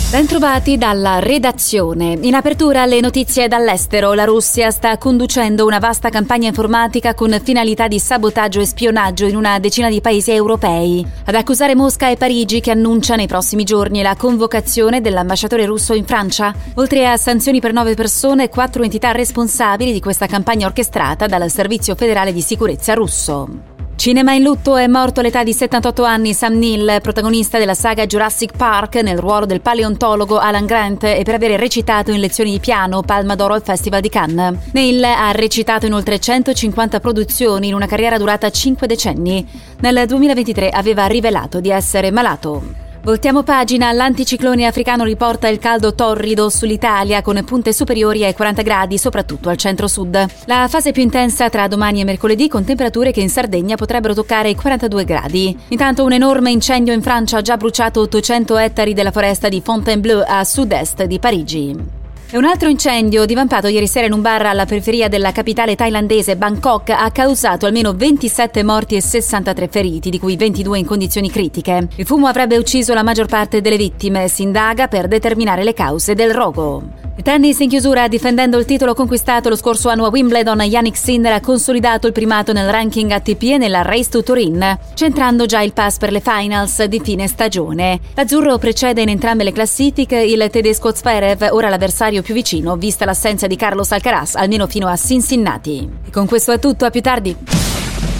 Bentrovati dalla redazione. In apertura le notizie dall'estero. La Russia sta conducendo una vasta campagna informatica con finalità di sabotaggio e spionaggio in una decina di paesi europei. Ad accusare Mosca e Parigi, che annuncia nei prossimi giorni la convocazione dell'ambasciatore russo in Francia. Oltre a sanzioni per 9 persone, 4 entità responsabili di questa campagna orchestrata dal Servizio Federale di Sicurezza russo. Cinema in lutto, è morto all'età di 78 anni Sam Neill, protagonista della saga Jurassic Park nel ruolo del paleontologo Alan Grant e per aver recitato in lezioni di piano Palma d'Oro al Festival di Cannes. Neill ha recitato in oltre 150 produzioni in una carriera durata 5 decenni. Nel 2023 aveva rivelato di essere malato. Voltiamo pagina, l'anticiclone africano riporta il caldo torrido sull'Italia con punte superiori ai 40 gradi, soprattutto al centro-sud. La fase più intensa tra domani e mercoledì con temperature che in Sardegna potrebbero toccare i 42 gradi. Intanto un enorme incendio in Francia ha già bruciato 800 ettari della foresta di Fontainebleau a sud-est di Parigi. E un altro incendio divampato ieri sera in un bar alla periferia della capitale thailandese Bangkok ha causato almeno 27 morti e 63 feriti, di cui 22 in condizioni critiche. Il fumo avrebbe ucciso la maggior parte delle vittime. Si indaga per determinare le cause del rogo. Il tennis in chiusura, difendendo il titolo conquistato lo scorso anno a Wimbledon, Jannik Sinner ha consolidato il primato nel ranking ATP e nella Race to Turin, centrando già il pass per le finals di fine stagione. L'azzurro precede in entrambe le classifiche il tedesco Zverev, ora l'avversario più vicino, vista l'assenza di Carlos Alcaraz, almeno fino a Cincinnati. E con questo è tutto, a più tardi.